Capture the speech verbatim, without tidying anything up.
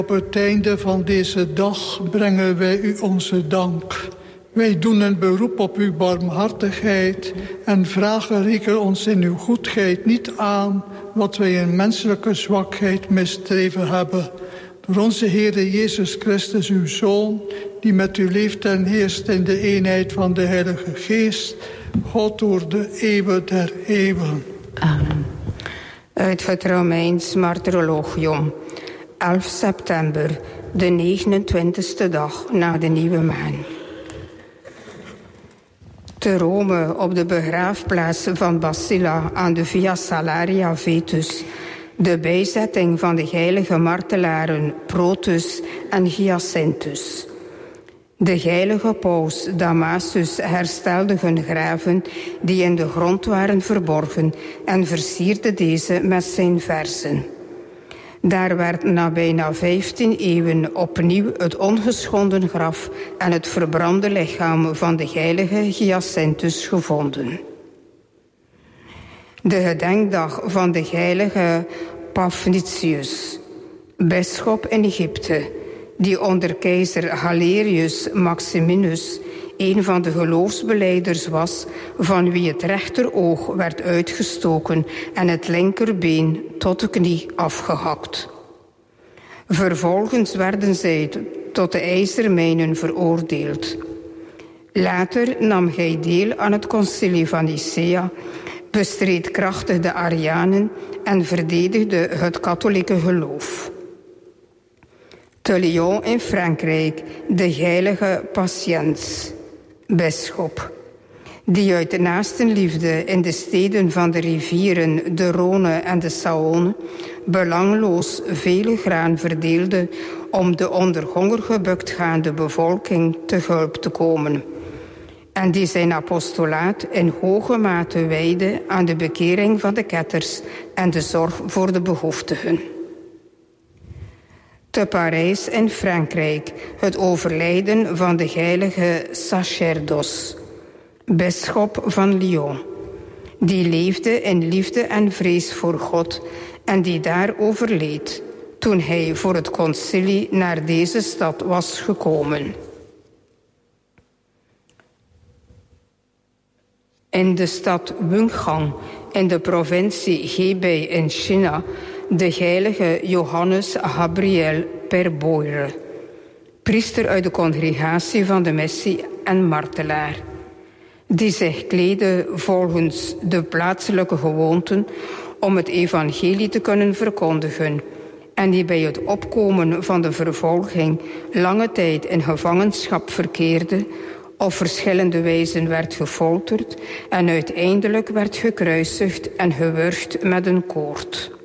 Op het einde van deze dag brengen wij u onze dank. Wij doen een beroep op uw barmhartigheid en vragen reken ons in uw goedheid niet aan wat wij in menselijke zwakheid misdreven hebben. Door onze Heere Jezus Christus, uw Zoon, die met u leeft en heerst in de eenheid van de Heilige Geest, God door de eeuwen der eeuwen. Amen. Uit het Romeins Martyrologium, elf september, de negenentwintigste dag na de nieuwe maan. Te Rome, op de begraafplaats van Bacilla aan de Via Salaria Vetus, de bijzetting van de heilige martelaren Protus en Hyacinthus. De heilige paus Damasus herstelde hun graven die in de grond waren verborgen en versierde deze met zijn verzen. Daar werd na bijna vijftien eeuwen opnieuw het ongeschonden graf en het verbrande lichaam van de heilige Hyacinthus gevonden. De gedenkdag van de heilige Paphnitius, bisschop in Egypte, die onder keizer Galerius Maximinus een van de geloofsbelijders was, van wie het rechteroog werd uitgestoken en het linkerbeen tot de knie afgehakt. Vervolgens werden zij tot de ijzermijnen veroordeeld. Later nam hij deel aan het concilie van Nicea, bestreed krachtig de Arianen en verdedigde het katholieke geloof. Te Lyon in Frankrijk de heilige Patiens, bisschop, die uit naastenliefde in de steden van de rivieren de Rhône en de Saône belangloos vele graan verdeelde om de onder honger gebukt gaande bevolking te hulp te komen. En die zijn apostolaat in hoge mate wijde aan de bekering van de ketters en de zorg voor de behoeftigen. Te Parijs in Frankrijk het overlijden van de heilige Sacerdos, bisschop van Lyon, die leefde in liefde en vrees voor God en die daar overleed toen hij voor het concilie naar deze stad was gekomen. In de stad Wungang in de provincie Hebei in China de heilige Johannes Gabriel Perboire, priester uit de congregatie van de missie en martelaar, die zich kleedde volgens de plaatselijke gewoonten om het evangelie te kunnen verkondigen en die bij het opkomen van de vervolging lange tijd in gevangenschap verkeerde, op verschillende wijzen werd gefolterd en uiteindelijk werd gekruisigd en gewurgd met een koord.